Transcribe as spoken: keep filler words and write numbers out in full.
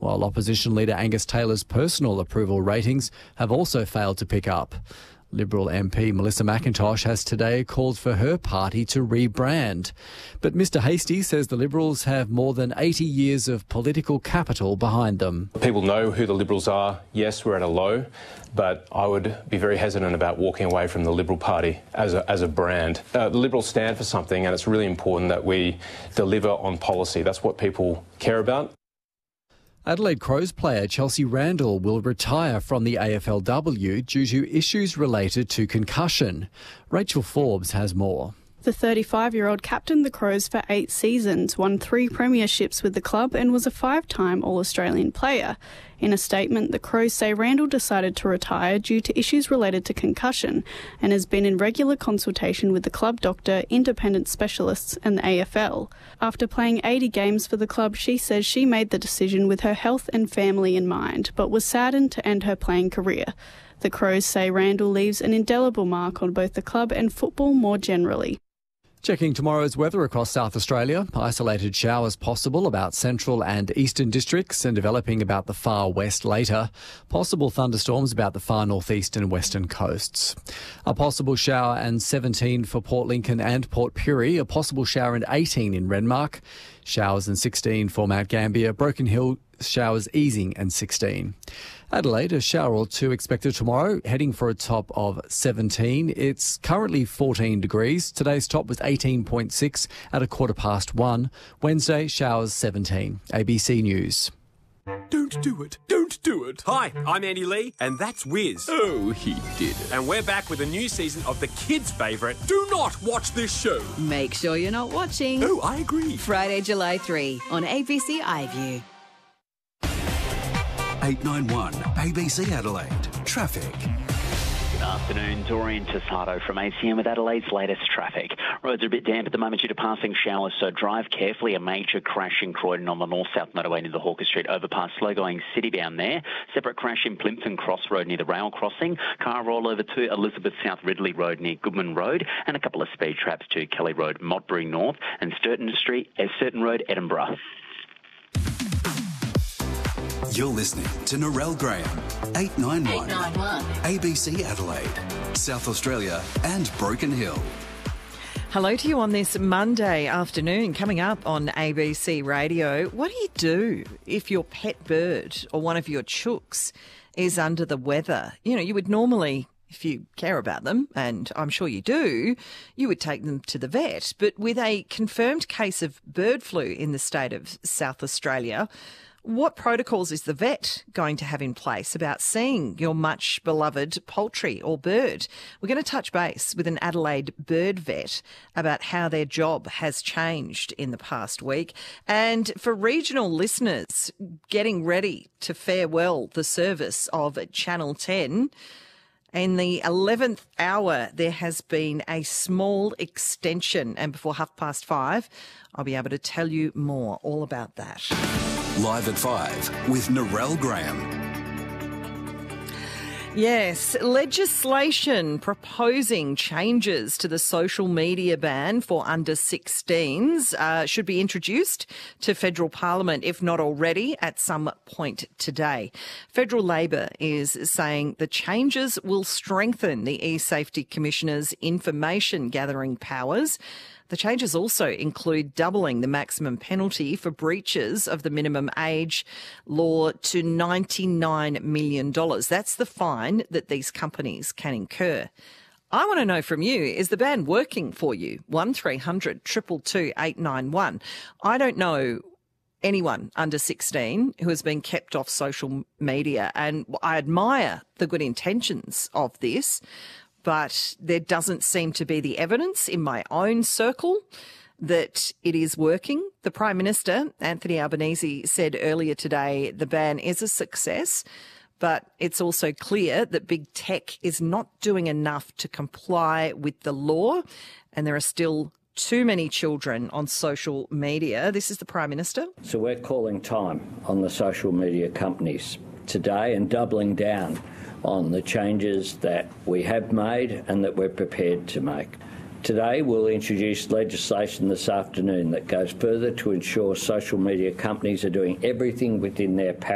while opposition leader Angus Taylor's personal approval ratings have also failed to pick up. Liberal M P Melissa McIntosh has today called for her party to rebrand. But Mr Hastie says the Liberals have more than eighty years of political capital behind them. People know who the Liberals are. Yes, we're at a low, but I would be very hesitant about walking away from the Liberal Party as a, as a brand. Uh, the Liberals stand for something, and it's really important that we deliver on policy. That's what people care about. Adelaide Crows player Chelsea Randall will retire from the A F L W due to issues related to concussion. Rachel Forbes has more. The thirty-five-year-old captained the Crows for eight seasons, won three premierships with the club and was a five-time All-Australian player. In a statement, the Crows say Randall decided to retire due to issues related to concussion and has been in regular consultation with the club doctor, independent specialists and the A F L. After playing eighty games for the club, she says she made the decision with her health and family in mind, but was saddened to end her playing career. The Crows say Randall leaves an indelible mark on both the club and football more generally. Checking tomorrow's weather across South Australia. Isolated showers possible about central and eastern districts and developing about the far west later. Possible thunderstorms about the far northeast and western coasts. A possible shower and seventeen for Port Lincoln and Port Pirie. A possible shower and eighteen in Renmark. Showers and sixteen for Mount Gambier. Broken Hill showers easing and sixteen. Adelaide, a shower or two expected tomorrow, heading for a top of seventeen. It's currently fourteen degrees. Today's top was eighteen point six at a quarter past one. Wednesday, showers seventeen. A B C News. Don't do it. Don't do it. Hi, I'm Andy Lee, and that's Wiz. Oh, he did it. And we're back with a new season of the kids' favourite, Do Not Watch This Show. Make sure you're not watching. Oh, I agree. Friday, July third on A B C iView. eight nine one A B C Adelaide. Traffic. Good afternoon, Dorian Tasato from A C M with Adelaide's latest traffic. Roads are a bit damp at the moment due to passing showers, so drive carefully. A major crash in Croydon on the north-south motorway near the Hawker Street overpass, slow-going city-bound there. Separate crash in Plympton Cross Road near the rail crossing. Car rollover to Elizabeth South Ridley Road near Goodman Road, and a couple of speed traps to Kelly Road, Modbury North, and Sturton Street, uh, Sturton Road, Edinburgh. You're listening to Narelle Graham, eight nine one A B C Adelaide, South Australia and Broken Hill. Hello to you on this Monday afternoon. Coming up on A B C Radio, what do you do if your pet bird or one of your chooks is under the weather? You know, you would normally, if you care about them, and I'm sure you do, you would take them to the vet. But with a confirmed case of bird flu in the state of South Australia, what protocols is the vet going to have in place about seeing your much beloved poultry or bird? We're going to touch base with an Adelaide bird vet about how their job has changed in the past week. And for regional listeners getting ready to farewell the service of Channel ten, in the eleventh hour, there has been a small extension. And before half past five, I'll be able to tell you more all about that. Live at five with Narelle Graham. Yes, legislation proposing changes to the social media ban for under sixteens uh, should be introduced to federal parliament, if not already, at some point today. Federal Labor is saying the changes will strengthen the e-Safety Commissioner's information gathering powers. The changes also include doubling the maximum penalty for breaches of the minimum age law to ninety-nine million dollars. That's the fine that these companies can incur. I want to know from you, is the ban working for you? one three hundred two two two eight nine one. I don't know anyone under sixteen who has been kept off social media, and I admire the good intentions of this, but there doesn't seem to be the evidence in my own circle that it is working. The Prime Minister, Anthony Albanese, said earlier today the ban is a success, but it's also clear that big tech is not doing enough to comply with the law, and there are still too many children on social media. This is the Prime Minister. So we're calling time on the social media companies today and doubling down on the changes that we have made and that we're prepared to make. Today we'll introduce legislation this afternoon that goes further to ensure social media companies are doing everything within their power